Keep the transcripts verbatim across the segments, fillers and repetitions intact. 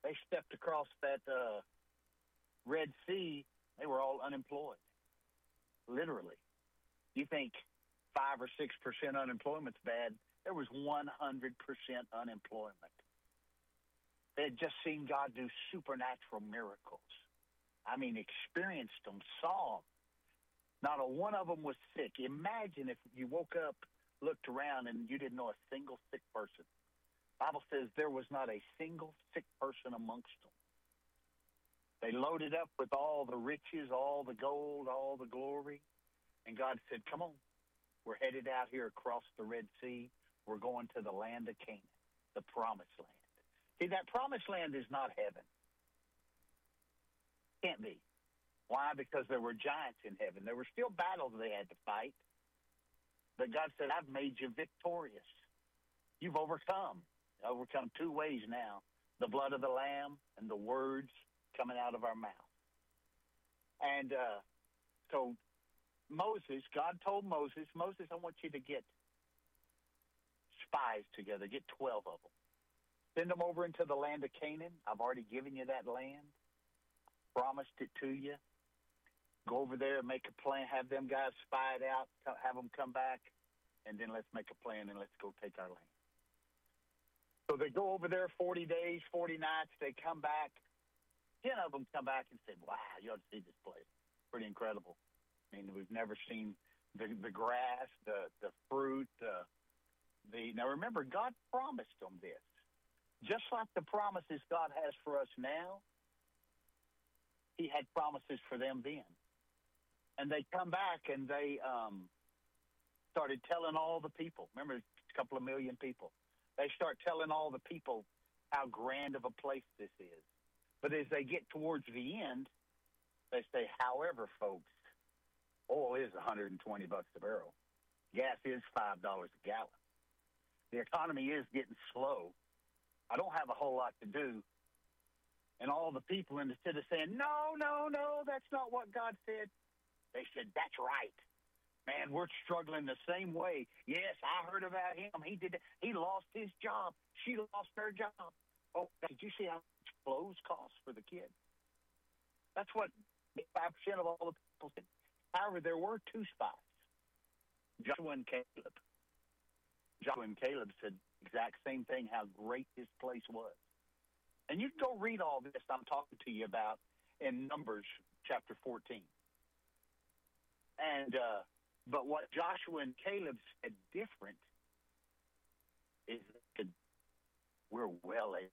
They stepped across that uh, Red Sea. They were all unemployed, literally. You think five or six percent unemployment's bad? There was one hundred percent unemployment. They had just seen God do supernatural miracles. I mean, experienced them, saw them. Not a one of them was sick. Imagine if you woke up, looked around, and you didn't know a single sick person. The Bible says there was not a single sick person amongst them. They loaded up with all the riches, all the gold, all the glory. And God said, come on, we're headed out here across the Red Sea. We're going to the land of Canaan, the promised land. See, that promised land is not heaven. Can't be. Why? Because there were giants in heaven. There were still battles they had to fight. But God said, I've made you victorious. You've overcome. Overcome two ways now. The blood of the Lamb and the words coming out of our mouth. And uh, so Moses, God told Moses, Moses, I want you to get spies together. Get twelve of them. Send them over into the land of Canaan. I've already given you that land. Promised it to you. Go over there and make a plan. Have them guys spy it out. Have them come back. And then let's make a plan and let's go take our land. So they go over there forty days, forty nights. They come back. Ten of them come back and say, wow, you ought to see this place. Pretty incredible. I mean, we've never seen the the grass, the, the fruit. The, the Now, remember, God promised them this. Just like the promises God has for us now, he had promises for them then. And they come back and they um, started telling all the people. Remember, a couple of million people. They start telling all the people how grand of a place this is. But as they get towards the end, they say, however, folks, oil is one hundred twenty bucks a barrel. Gas is five dollars a gallon. The economy is getting slow. I don't have a whole lot to do. And all the people, instead of saying, no, no, no, that's not what God said, they said, that's right. Man, we're struggling the same way. Yes, I heard about him. He did. He lost his job. She lost her job. Oh, did you see how much clothes cost for the kid? That's what five percent of all the people said. However, there were two spies, Joshua and Caleb. Joshua and Caleb said the exact same thing, how great this place was. And you can go read all this I'm talking to you about in Numbers chapter fourteen. And, uh, but what Joshua and Caleb said different is that we're well able.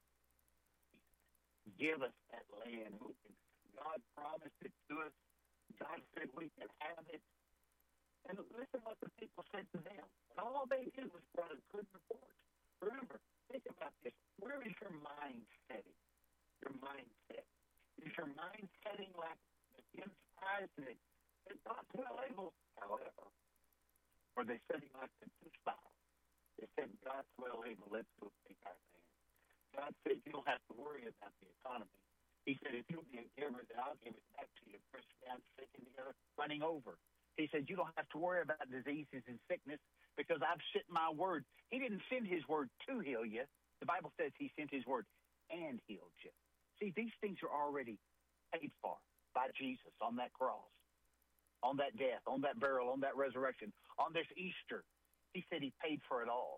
Give us that land. God promised it to us. God said we can have it. And listen what the people said to them. And all they did was brought a good report. Remember, think about this. Where is your mind setting? Your mindset. Is your mind setting like the kids' eyes that God's well able, however? Or are they setting like the two spies? They said, God's well able, let's go take our land. God said, you don't have to worry about the economy. He said, if you'll be a giver, then I'll give it back to you. Pressed down, shaking together, running over. He said, you don't have to worry about diseases and sickness because I've sent my word. He didn't send his word to heal you. The Bible says he sent his word and healed you. See, these things are already paid for by Jesus on that cross, on that death, on that burial, on that resurrection, on this Easter. He said he paid for it all.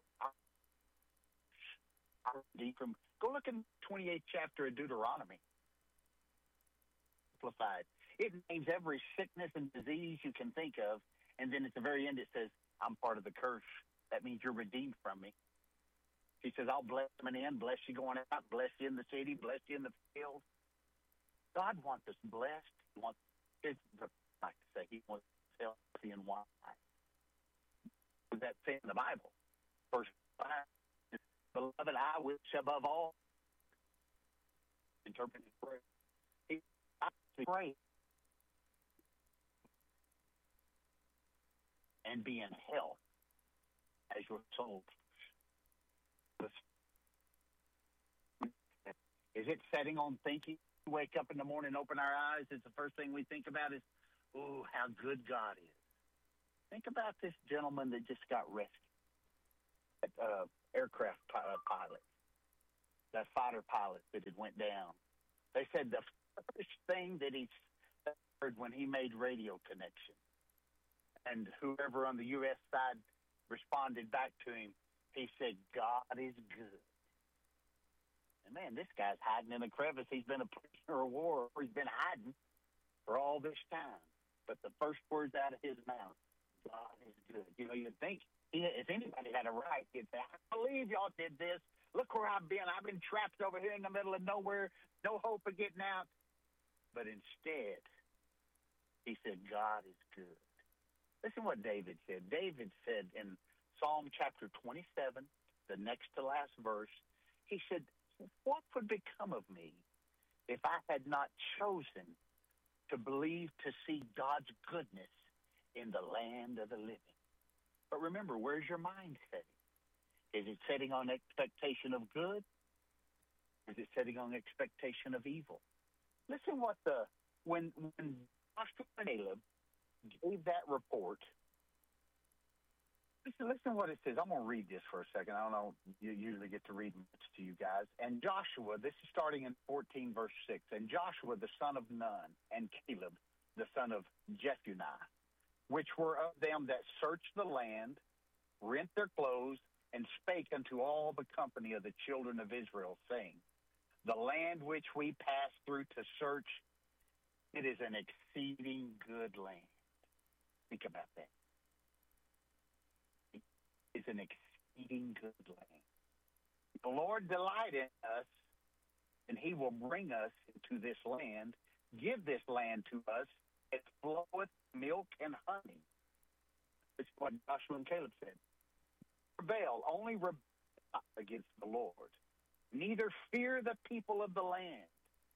From, go look in the twenty-eighth chapter of Deuteronomy. Simplified. It names every sickness and disease you can think of, and then at the very end it says, I'm part of the curse. That means you're redeemed from me. He says, I'll bless you in, bless you going out, bless you in the city, bless you in the field. God wants us blessed. He wants, it's like to say, he wants us healthy and wise. With that saying in the Bible, verse five, beloved, I wish above all, interpreted prayer. He, I pray and be in health as your soul. Is it setting on thinking? We wake up in the morning, open our eyes, it's the first thing we think about is, oh, how good God is. Think about this gentleman that just got rescued, that uh, aircraft pilot. that fighter pilot that had went down. They said the first thing that he heard when he made radio connection, and whoever on the U S side responded back to him, he said, God is good. And man, this guy's hiding in a crevice. He's been a prisoner of war, or he's been hiding for all this time. But the first words out of his mouth, God is good. You know, you'd think he, if anybody had a right, he'd say, I believe y'all did this. Look where I've been. I've been trapped over here in the middle of nowhere, no hope of getting out. But instead, he said, God is good. Listen what David said. David said in Psalm chapter twenty-seven, the next to last verse, he said, what would become of me if I had not chosen to believe to see God's goodness in the land of the living? But remember, where's your mind setting? Is it setting on expectation of good? Is it setting on expectation of evil? Listen what the, when, when Joshua and Caleb gave that report, listen, listen what it says. I'm going to read this for a second. I don't know, you usually get to read much to you guys. And Joshua, this is starting in fourteen, verse six. And Joshua, the son of Nun, and Caleb, the son of Jephunneh, which were of them that searched the land, rent their clothes, and spake unto all the company of the children of Israel, saying, the land which we passed through to search, it is an exceeding good land. Think about that. It is an exceeding good land. The Lord delight in us, and he will bring us into this land, give this land to us, it floweth milk and honey. It's what Joshua and Caleb said. Rebel, only rebel against the Lord. Neither fear the people of the land,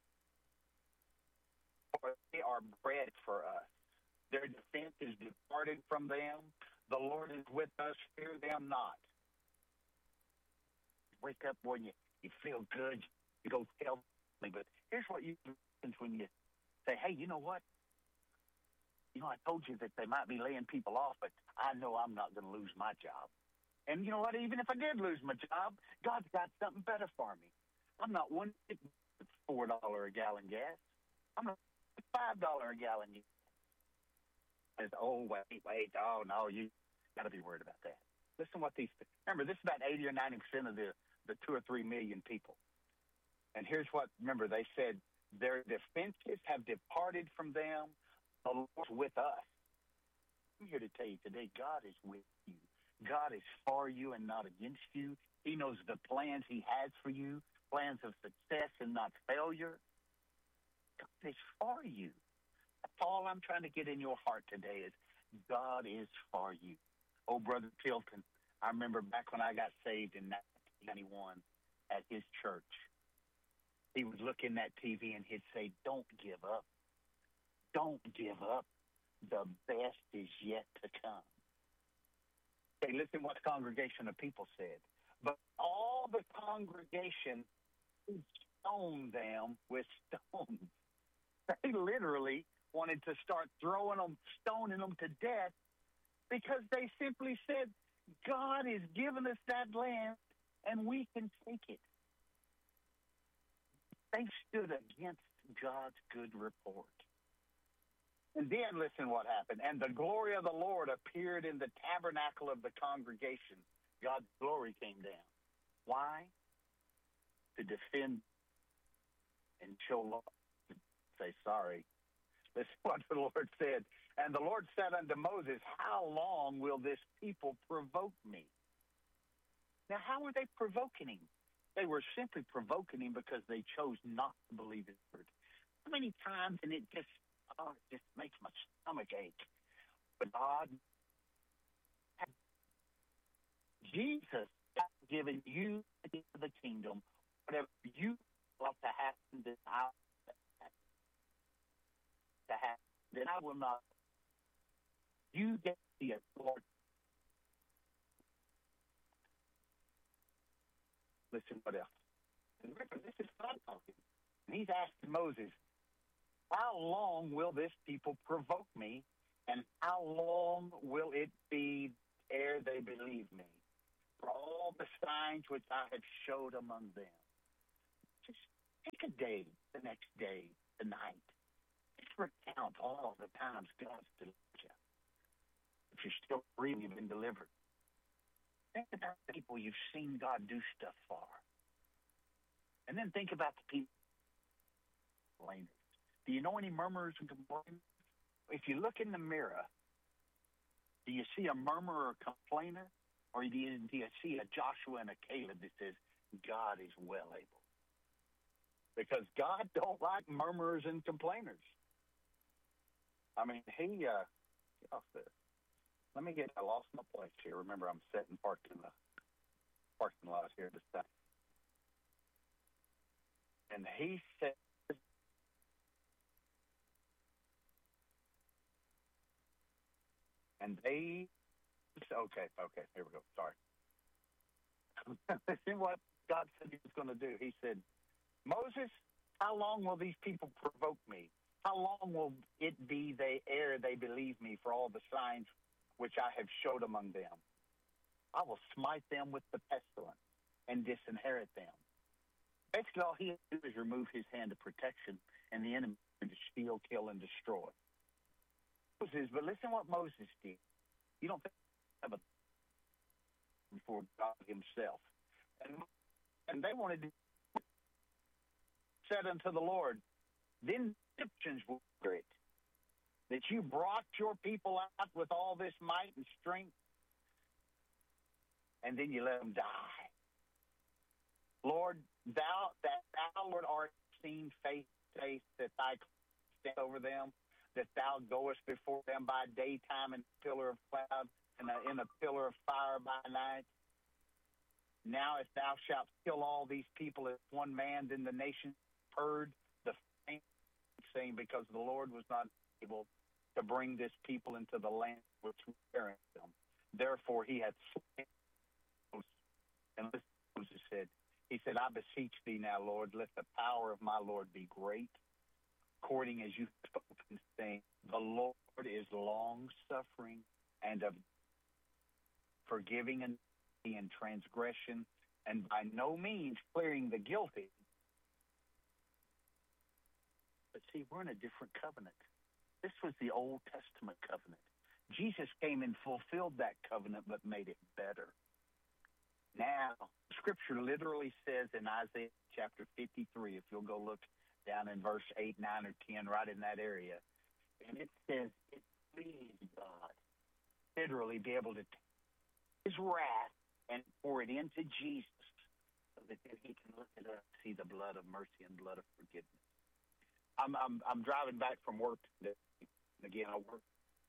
for they are bread for us. Their defense is departed from them. The Lord is with us. Fear them not. Wake up when you, you feel good. You go tell me. But here's what you do when you say, hey, you know what? You know, I told you that they might be laying people off, but I know I'm not going to lose my job. And you know what? Even if I did lose my job, God's got something better for me. I'm not one four dollars a gallon gas. I'm not five dollars a gallon gas. Says, oh, wait, wait. Oh, no, you got to be worried about that. Listen what these, remember, this is about eighty or ninety percent of the, the two or three million people. And here's what, remember, they said, their defenses have departed from them. The Lord's with us. I'm here to tell you today, God is with you. God is for you and not against you. He knows the plans he has for you, plans of success and not failure. God is for you. That's all I'm trying to get in your heart today is God is for you. Oh, Brother Tilton, I remember back when I got saved in nineteen ninety-one at his church. He would look in that T V and he'd say, don't give up. Don't give up. The best is yet to come. Hey, listen what the congregation of people said. But all the congregation stoned them with stones. They literally wanted to start throwing them, stoning them to death because they simply said, God has given us that land and we can take it. They stood against God's good report. And then listen what happened. And the glory of the Lord appeared in the tabernacle of the congregation. God's glory came down. Why? To defend and show love. Say sorry. Listen what the Lord said. And the Lord said unto Moses, how long will this people provoke me? Now, how were they provoking him? They were simply provoking him because they chose not to believe his word. How many times, and it just, oh, it just makes my stomach ache. But God, Jesus has given you the kingdom. Whatever you want to happen, then I to happen, then I will not. You get the authority. Listen, what else? And remember, this is God talking. And he's asking Moses, how long will this people provoke me? And how long will it be ere they believe me? For all the signs which I have showed among them. day, the next day, the night. Just recount all the times God's delivered you. If you're still breathing, you've been delivered. Think about the people you've seen God do stuff for. And then think about the people. Do you know any murmurers and complainers? If you look in the mirror, do you see a murmurer or complainer? Or do you, do you see a Joshua and a Caleb that says, God is well able? Because God don't like murmurers and complainers. I mean, he, uh, get off this. Let me get, I lost my place here. Remember, I'm sitting parked in the parking lot here this time. And he said, and they, okay, okay, here we go. Sorry. Listen what God said he was going to do. He said, Moses, how long will these people provoke me? How long will it be they ere they believe me for all the signs which I have showed among them? I will smite them with the pestilence and disinherit them. Basically, all he has to do is remove his hand of protection and the enemy to steal, kill, and destroy. Moses, but listen what Moses did. You don't think of a before God himself. And, and they wanted to said unto the Lord, then the Egyptians will hear it, that you brought your people out with all this might and strength, and then you let them die. Lord, thou, that thou, Lord, art seen face to face, that thy stand over them, that thou goest before them by daytime in a pillar of cloud and in a pillar of fire by night. Now if thou shalt kill all these people as one man, then the nation heard the fame, saying, because the Lord was not able to bring this people into the land which was bearing them. Therefore he hath slain. And listen to Moses said, he said, I beseech thee now, Lord, let the power of my Lord be great, according as you spoken, saying, the Lord is long-suffering and of forgiving and in transgression, and by no means clearing the guilty. But see, we're in a different covenant. This was the Old Testament covenant. Jesus came and fulfilled that covenant, but made it better. Now, Scripture literally says in Isaiah chapter fifty-three, if you'll go look down in verse eight, nine, or ten, right in that area, and it says, it pleased God, literally be able to take his wrath and pour it into Jesus, so that then he can look it up, see the blood of mercy and blood of forgiveness. I'm I'm I'm driving back from work today. Again, I work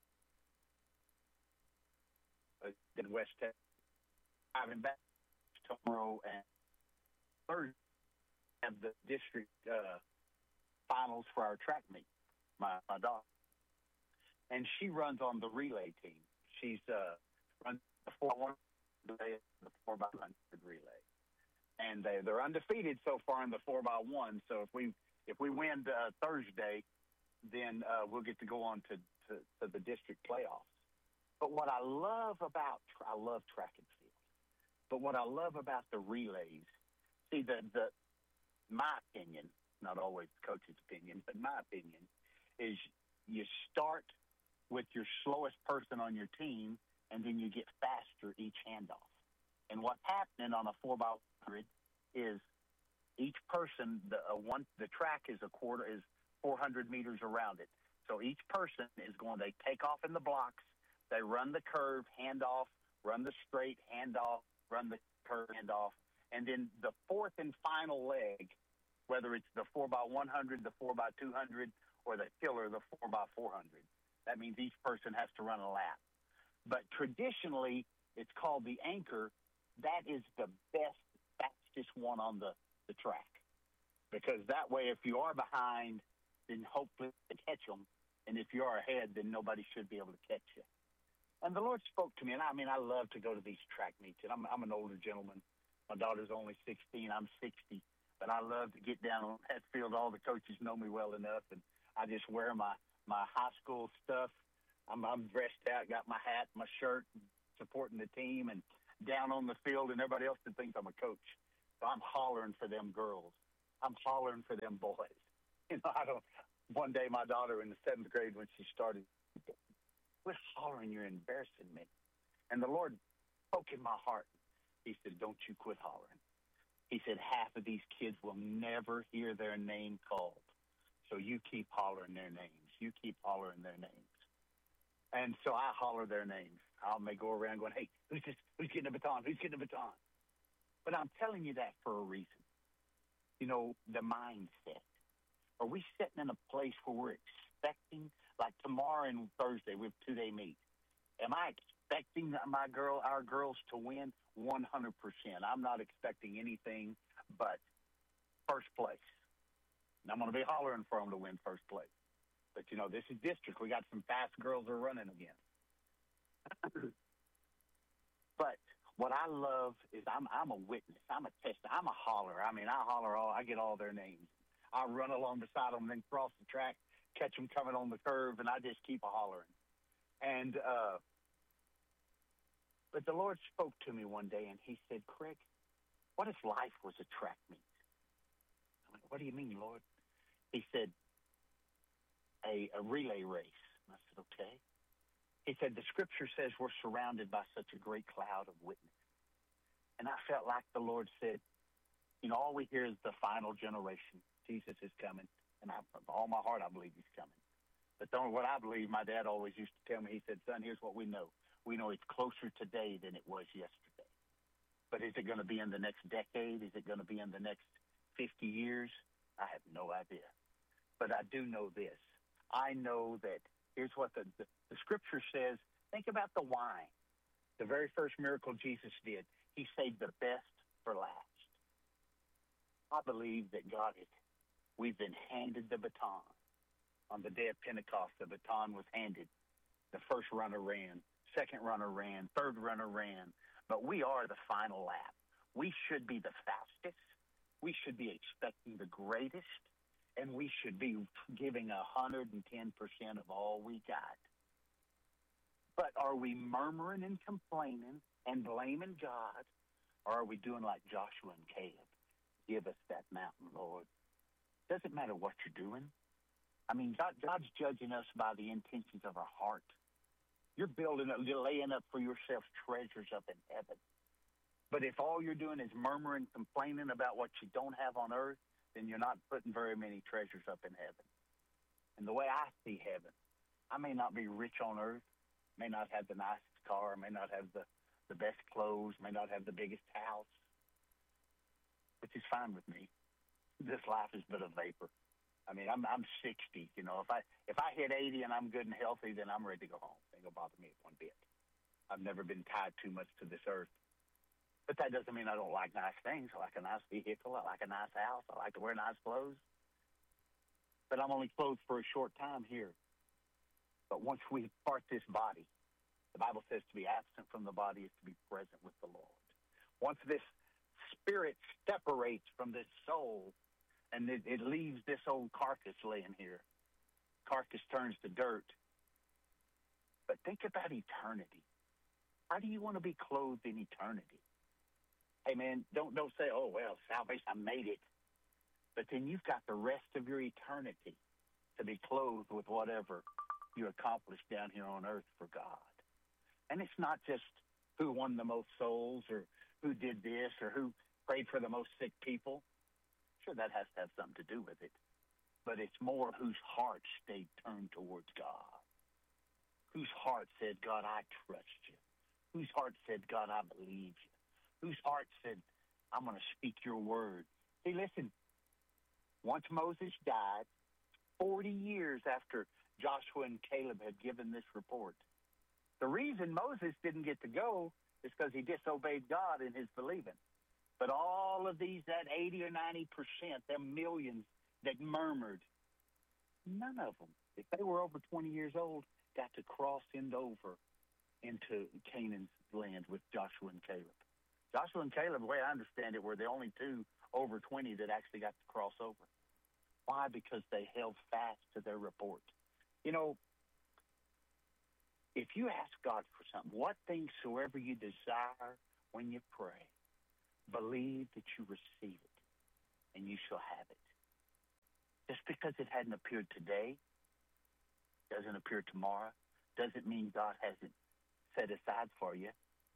in West Texas. Driving back tomorrow and Thursday, have the district uh, finals for our track meet. My my daughter, and she runs on the relay team. She's uh, runs the four one relay, the four by hundred relay, and they they're undefeated so far in the four by one. So if we if we win uh, Thursday, then uh, we'll get to go on to, to to the district playoffs. But what I love about I love track and field. But what I love about the relays, see the the my opinion, not always the coach's opinion, but my opinion is you start with your slowest person on your team, and then you get faster each handoff. And what's happening on a four by one hundred is each person, the uh, one, the track is a quarter is four hundred meters around it. So each person is going. They take off in the blocks. They run the curve, hand off, run the straight, hand off, run the curve, hand off, and then the fourth and final leg, whether it's the four by one hundred, the four by two hundred, or the killer, the four by four hundred. That means each person has to run a lap. But traditionally, it's called the anchor. That is the best, fastest one on the, the track. Because that way, if you are behind, then hopefully you catch them. And if you are ahead, then nobody should be able to catch you. And the Lord spoke to me, and I mean, I love to go to these track meets. And I'm, I'm an older gentleman. My daughter's only sixteen. I'm sixty. But I love to get down on that field. All the coaches know me well enough, and I just wear my, my high school stuff. I'm, I'm dressed out, got my hat, my shirt, supporting the team, and down on the field, and everybody else that thinks I'm a coach. So I'm hollering for them girls. I'm hollering for them boys. You know, I don't. One day, my daughter in the seventh grade, when she started, quit hollering. You're embarrassing me. And the Lord spoke in my heart. He said, don't you quit hollering. He said, half of these kids will never hear their name called. So you keep hollering their names. You keep hollering their names. And so I holler their names. I may go around going, hey, who's this? Who's getting a baton? Who's getting a baton? But I'm telling you that for a reason. You know, the mindset. Are we sitting in a place where we're expecting, like tomorrow and Thursday, we have two-day meet. Am I expecting my girl, our girls to win? one hundred percent. I'm not expecting anything but first place. And I'm going to be hollering for them to win first place. But, you know, this is district. We got some fast girls that are running again. But what I love is I'm I'm a witness. I'm a tester. I'm a holler. I mean, I holler all. I get all their names. I run along beside them, then cross the track, catch them coming on the curve, and I just keep a hollering. And uh, but the Lord spoke to me one day, and He said, "Craig, what if life was a track meet?" I went, "What do you mean, Lord?" He said, "A a relay race." And I said, "Okay." He said, "The Scripture says we're surrounded by such a great cloud of witnesses." And I felt like the Lord said, you know, all we hear is the final generation. Jesus is coming. And I, with all my heart, I believe He's coming. But don't, what I believe, my dad always used to tell me, he said, son, here's what we know. We know it's closer today than it was yesterday. But is it going to be in the next decade? Is it going to be in the next fifty years? I have no idea. But I do know this. I know that here's what the, the, the Scripture says. Think about the wine. The very first miracle Jesus did, He saved the best for last. I believe that God is, we've been handed the baton. On the day of Pentecost, the baton was handed. The first runner ran. Second runner ran. Third runner ran. But we are the final lap. We should be the fastest. We should be expecting the greatest. And we should be giving one hundred ten percent of all we got. But are we murmuring and complaining and blaming God? Or are we doing like Joshua and Caleb? Give us that mountain, Lord. Doesn't matter what you're doing. I mean, God, God's judging us by the intentions of our heart. You're building up, you're laying up for yourself treasures up in heaven. But if all you're doing is murmuring, complaining about what you don't have on earth, then you're not putting very many treasures up in heaven. And the way I see heaven, I may not be rich on earth, may not have the nicest car, may not have the, the best clothes, may not have the biggest house, which is fine with me. This life is but a vapor. I mean, I'm I'm sixty. You know, if I if I hit eighty and I'm good and healthy, then I'm ready to go home. It ain't gonna bother me one bit. I've never been tied too much to this earth. But that doesn't mean I don't like nice things. I like a nice vehicle. I like a nice house. I like to wear nice clothes. But I'm only clothed for a short time here. But once we part this body, the Bible says to be absent from the body is to be present with the Lord. Once this spirit separates from this soul, and it, it leaves this old carcass laying here. Carcass turns to dirt. But think about eternity. How do you want to be clothed in eternity? Hey, man, don't don't say, oh, well, salvation, I made it. But then you've got the rest of your eternity to be clothed with whatever you accomplished down here on earth for God. And it's not just who won the most souls or who did this or who prayed for the most sick people. Sure, that has to have something to do with it. But it's more whose heart stayed turned towards God. Whose heart said, God, I trust you. Whose heart said, God, I believe you. Whose heart said, I'm going to speak your word. See, listen, once Moses died, forty years after Joshua and Caleb had given this report, the reason Moses didn't get to go is because he disobeyed God in his believing. But all of these, that eighty or ninety percent, them millions that murmured, none of them, if they were over twenty years old, got to cross into over into Canaan's land with Joshua and Caleb. Joshua and Caleb, the way I understand it, were the only two over twenty that actually got to cross over. Why? Because they held fast to their report. You know, if you ask God for something, what things soever you desire when you pray, believe that you receive it. and you shall have it. Just because it hadn't appeared today, doesn't appear tomorrow, doesn't mean God hasn't set aside for you.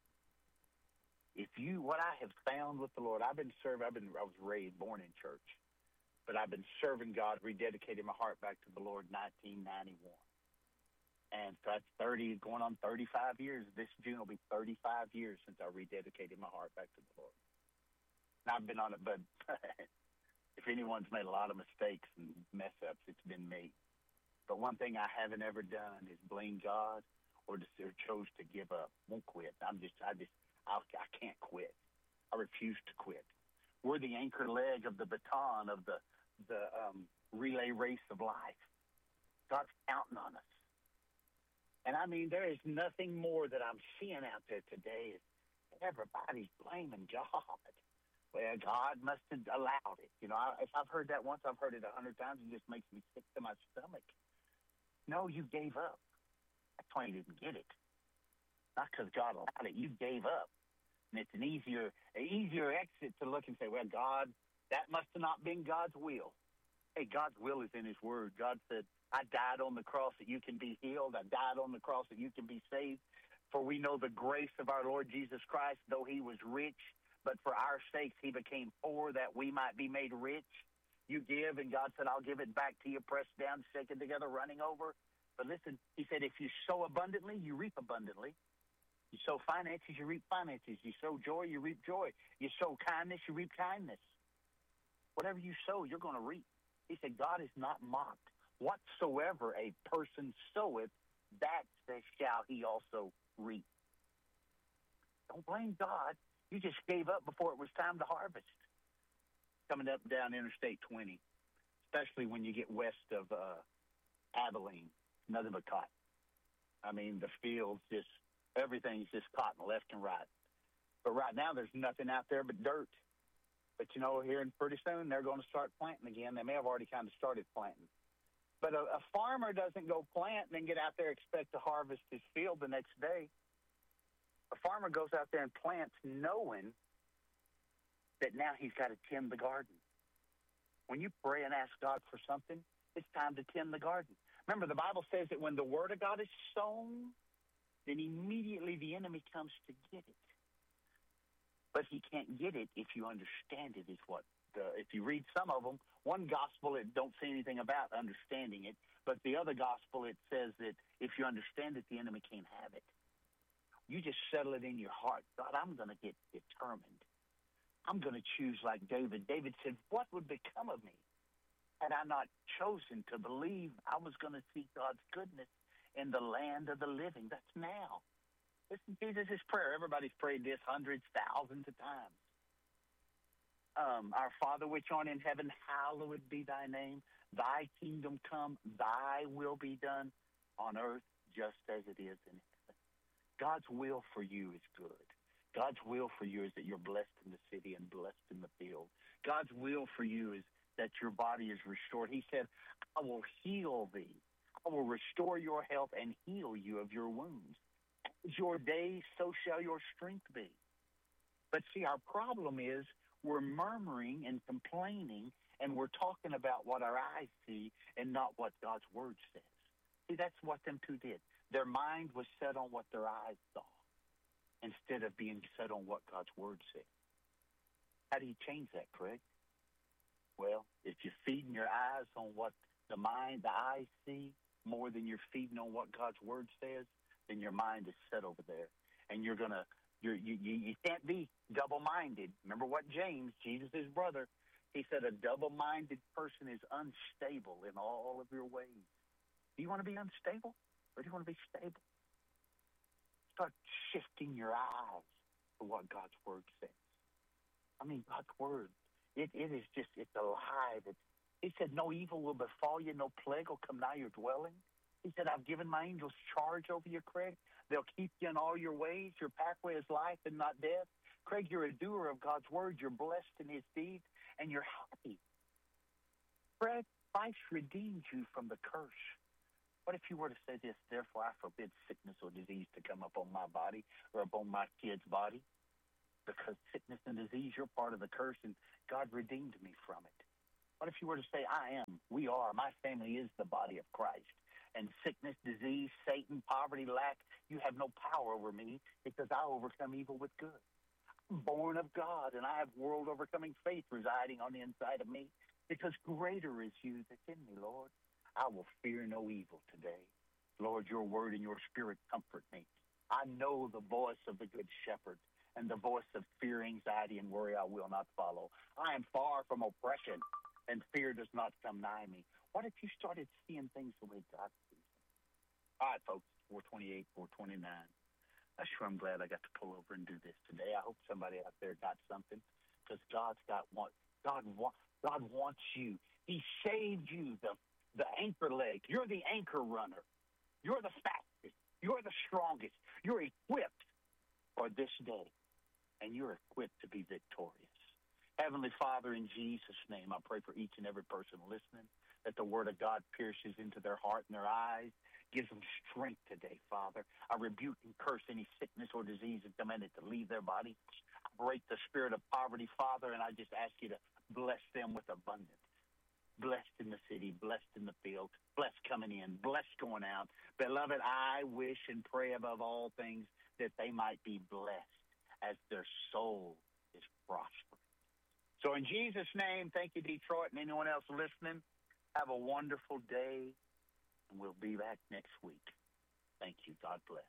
If you, what I have found with the Lord, I've been serving, I've been, I was raised, born in church, but I've been serving God, rededicating my heart back to the Lord in nineteen ninety-one. And so that's thirty, going on thirty-five years. This June will be thirty-five years since I rededicated my heart back to the Lord. And I've been on it, but if anyone's made a lot of mistakes and mess ups, it's been me. But one thing I haven't ever done is blame God or just or chose to give up. Won't quit. I'm just, I just, I, I can't quit. I refuse to quit. We're the anchor leg of the baton of the the um, relay race of life. God's counting on us. And I mean, there is nothing more that I'm seeing out there today is everybody's blaming God. Well, God must have allowed it. You know, I, if I've heard that once, I've heard it a hundred times. It just makes me sick to my stomach. No, you gave up. That's why you didn't get it. Not because God allowed it. You gave up. And it's an easier, an easier exit to look and say, well, God, that must have not been God's will. Hey, God's will is in his word. God said, I died on the cross that you can be healed. I died on the cross that you can be saved. For we know the grace of our Lord Jesus Christ, though he was rich, but for our sakes he became poor that we might be made rich. You give, and God said, I'll give it back to you, pressed down, shaken together, running over. But listen, he said, if you sow abundantly, you reap abundantly. You sow finances, you reap finances. You sow joy, you reap joy. You sow kindness, you reap kindness. Whatever you sow, you're going to reap. He said, God is not mocked. Whatsoever a person soweth, that shall he also reap. Don't blame God. You just gave up before it was time to harvest. Coming up down Interstate twenty, especially when you get west of uh, Abilene, nothing but cotton. I mean, the fields just, everything's just cotton left and right. But right now, there's nothing out there but dirt. But, you know, here in pretty soon, they're going to start planting again. They may have already kind of started planting. But a, a farmer doesn't go plant and then get out there and expect to harvest his field the next day. A farmer goes out there and plants knowing that now he's got to tend the garden. When you pray and ask God for something, it's time to tend the garden. Remember, the Bible says that when the word of God is sown, then immediately the enemy comes to get it. But he can't get it if you understand it, is what. The, if you read some of them, one gospel, it don't say anything about understanding it. But the other gospel, it says that if you understand it, the enemy can't have it. You just settle it in your heart. God, I'm going to get determined. I'm going to choose like David. David said, what would become of me had I not chosen to believe I was going to see God's goodness in the land of the living? That's now. Listen, Jesus' prayer. Everybody's prayed this hundreds, thousands of times. Um, our Father which art in heaven, hallowed be thy name. Thy kingdom come, thy will be done on earth just as it is in heaven. God's will for you is good. God's will for you is that you're blessed in the city and blessed in the field. God's will for you is that your body is restored. He said, I will heal thee. I will restore your health and heal you of your wounds. As your days, so shall your strength be. But see, our problem is we're murmuring and complaining, and we're talking about what our eyes see and not what God's word says. See, that's what them two did. Their mind was set on what their eyes saw instead of being set on what God's word said. How do you change that, Craig? Well, if you're feeding your eyes on what the mind, the eyes see more than you're feeding on what God's word says, then your mind is set over there. And you're going to, you're, you, you, you can't be double-minded. Remember what James, Jesus' brother, he said a double-minded person is unstable in all of your ways. Do you want to be unstable or do you want to be stable? Start shifting your eyes to what God's word says. I mean, God's word, it, it is just, it's alive. It's, he said, no evil will befall you, no plague will come nigh your dwelling. He said, I've given my angels charge over you, Craig. They'll keep you in all your ways. Your pathway is life and not death. Craig, you're a doer of God's word. You're blessed in his deeds, and you're happy. Craig, Christ redeemed you from the curse. What if you were to say this, therefore I forbid sickness or disease to come up on my body or upon my kid's body? because sickness and disease, you're part of the curse, and God redeemed me from it. What if you were to say, I am, we are, my family is the body of Christ, and sickness, disease, Satan, poverty, lack, you have no power over me because I overcome evil with good. I'm born of God, and I have world-overcoming faith residing on the inside of me because greater is you that's in me, Lord. I will fear no evil today. Lord, your word and your spirit comfort me. I know the voice of the good shepherd, and the voice of fear, anxiety, and worry I will not follow. I am far from oppression, and fear does not come nigh me. What if you started seeing things the way God sees them? All right, folks, four twenty-eight, four twenty-nine. I sure am glad I got to pull over and do this today. I hope somebody out there got something, because God's got one. God, wa- God wants you. He saved you, the, the anchor leg. You're the anchor runner. You're the fastest. You're the strongest. You're equipped for this day, and you're equipped to be victorious. Heavenly Father, in Jesus' name, I pray for each and every person listening that the word of God pierces into their heart and their eyes, gives them strength today, Father. I rebuke and curse any sickness or disease and command it to leave their body. I break the spirit of poverty, Father, and I just ask you to bless them with abundance. Blessed in the city, blessed in the field, blessed coming in, blessed going out. Beloved, I wish and pray above all things that they might be blessed as their soul is prospering. So in Jesus' name, thank you, Detroit, and anyone else listening. Have a wonderful day, and we'll be back next week. Thank you. God bless.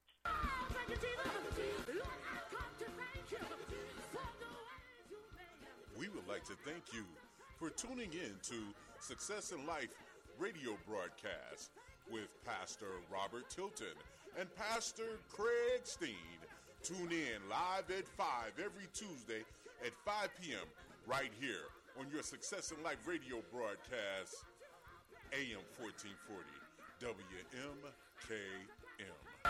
We would like to thank you for tuning in to Success in Life radio broadcast with Pastor Robert Tilton and Pastor Craig Steen. Tune in live at five every Tuesday at five p.m. right here on your Success in Life radio broadcast, A M fourteen forty, W M K M.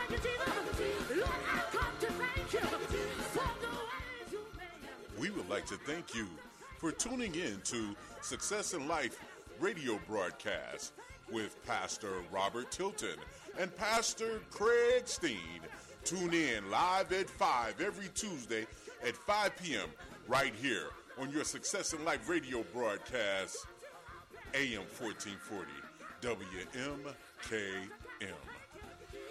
We would like to thank you for tuning in to Success in Life radio broadcast with Pastor Robert Tilton and Pastor Craig Steen. Tune in live at five every Tuesday at five p.m. right here on your Success in Life radio broadcast, A M fourteen forty, W M K M.